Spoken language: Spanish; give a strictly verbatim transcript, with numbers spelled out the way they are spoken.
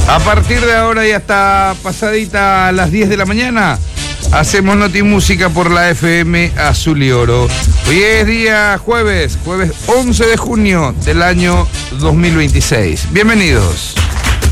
A partir de ahora y hasta pasadita a las diez de la mañana, hacemos Notimúsica por la F M Azul y Oro. Hoy es día jueves, jueves once de junio del año dos mil veintiséis. Bienvenidos.